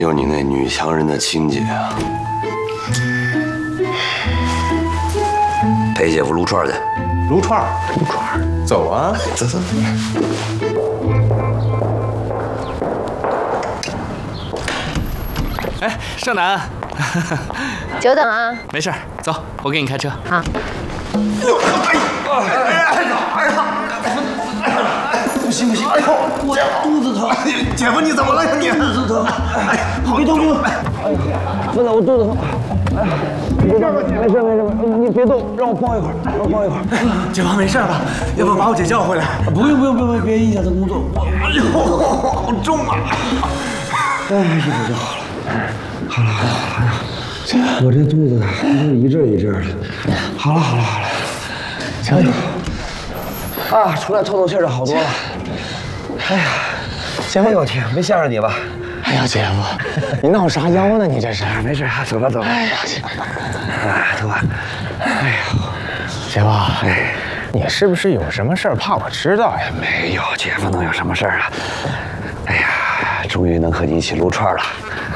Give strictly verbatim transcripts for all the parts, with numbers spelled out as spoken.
有你那女强人的亲姐啊！陪姐夫撸串去。 撸串，撸串，走啊，走走。 哎，盛楠， 久等啊！ 没事，走，我给你开车。 好。 哎呀，哎呀，哎呀！不行不行，哎呦，我肚子疼！姐夫，你怎么了呀你？肚子疼！哎，别动，别动！哎呀，真的，我肚子疼。哎，你别动，没事没事，你别动，让我抱一会儿，让我抱一会儿。姐夫没事吧？要不要把我姐叫回来？不用不用不用，别影响她工作。哎呦，好重啊！哎，一会儿就好了。好了好了好了，我这肚子一阵一阵的。好了好了好了。哎呦，啊，出来透透气儿就好多了。哎呀，姐夫，哎呦我天，没吓着你吧？ 哎呀，姐夫，你闹啥妖呢？你这是？ 没事，走吧走吧。 哎呀， 哎，走吧。 哎呀，姐夫，哎，你是不是有什么事儿怕我知道呀？ 没有，姐夫能有什么事儿啊？哎呀，终于能和你一起撸串了。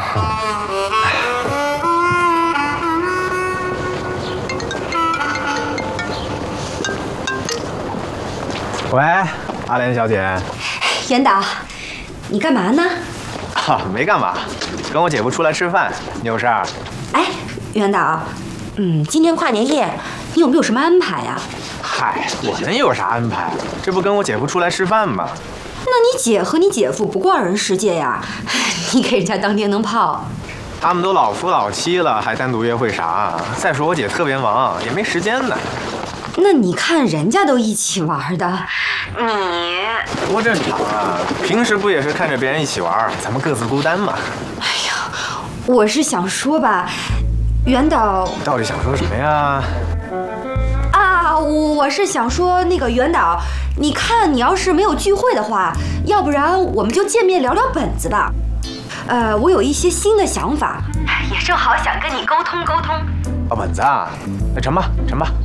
喂，阿莲小姐。 袁导，你干嘛呢？ 啊，没干嘛，跟我姐夫出来吃饭。你有事儿？ 哎，袁导，嗯，今天跨年夜你有没有什么安排呀？ 嗨，我能有啥安排？这不跟我姐夫出来吃饭吗？ 那你姐和你姐夫不过二人世界呀，你给人家当电灯泡。 他们都老夫老妻了，还单独约会啥？再说我姐特别忙，也没时间呢。 那你看人家都一起玩的，你多正常啊！平时不也是看着别人一起玩，咱们各自孤单嘛。 哎呀，我是想说吧，袁导， 你到底想说什么呀？ 啊，我是想说那个袁导，你看你要是没有聚会的话，要不然我们就见面聊聊本子吧。呃，我有一些新的想法，也正好想跟你沟通沟通。 啊，本子啊，那成吧，成吧。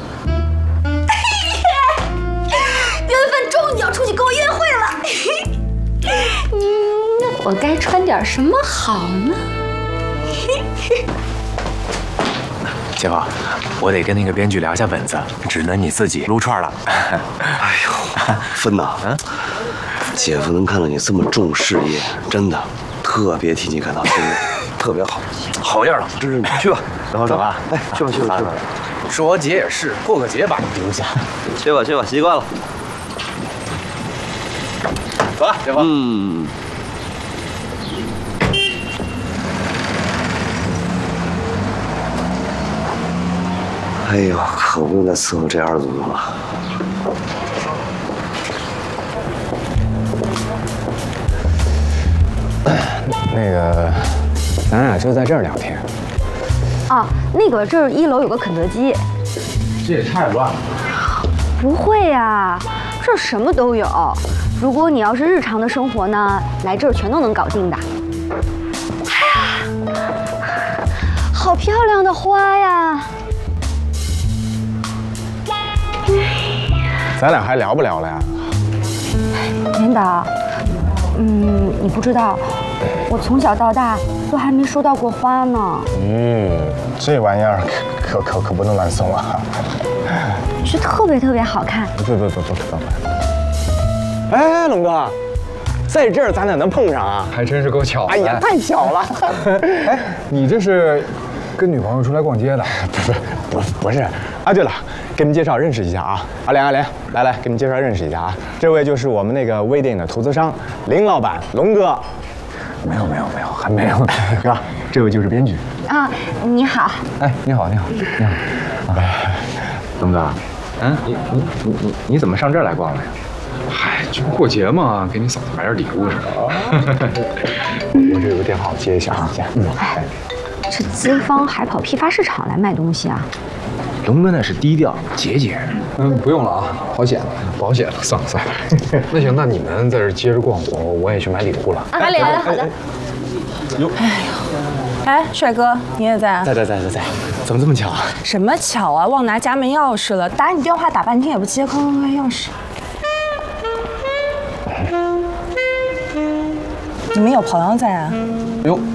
缘分终于要出去跟我约会了。嗯，那我该穿点什么好呢？ 姐夫，我得跟那个编剧聊一下本子，只能你自己撸串了。 哎呦，芬呐，嗯，姐夫能看到你这么重事业，真的特别替你感到欣慰，特别好，好样的，真是。去吧， 等会儿走吧。 哎，去吧去吧去吧。 说我姐也是，过个节把你丢下。 去吧去吧，习惯了。 走了，姐夫。 嗯。哎呦，可不用再伺候这二祖宗了。 那个，咱俩就在这儿聊天。 啊，那个这儿一楼有个肯德基。 这也太乱了。 不会呀，这儿什么都有。如果你要是日常的生活呢，来这儿全都能搞定的。哎呀，好漂亮的花呀！ 咱俩还聊不聊了呀？ 袁导，嗯，你不知道，我从小到大都还没收到过花呢。 嗯，这玩意儿可可可可不能乱送啊！ 是特别特别好看。 不不不不不不！哎，龙哥，在这儿咱俩能碰上啊？ 还真是够巧的。 哎呀，太巧了！ 哎，你这是跟女朋友出来逛街的？ 不是不不是啊！对了，给你们介绍认识一下啊，阿莲阿莲，来来，给你们介绍认识一下啊，这位就是我们那个微电影的投资商林老板，龙哥。 没有没有没有，还没有，是吧？这位就是编剧。 啊，你好。 哎，你好你好你好。哎，龙哥，嗯，你你你你你怎么上这儿来逛了呀？嗨，这不过节嘛，给你嫂子买点礼物什么的。 我这有个电话，接一下啊。嗯。 哎，这资方还跑批发市场来卖东西啊？ 龙哥那是低调节俭。 嗯，不用了啊，保险了，保险了，算了算了。那行，那你们在这接着逛，我我也去买礼物了。 阿莲，好的。 哟，哎呦，哎，帅哥，你也在啊？ 在在在在在，怎么这么巧啊？ 什么巧啊？忘拿家门钥匙了，打你电话打半天也不接，快快快，钥匙。你们有朋友在啊？ 哟，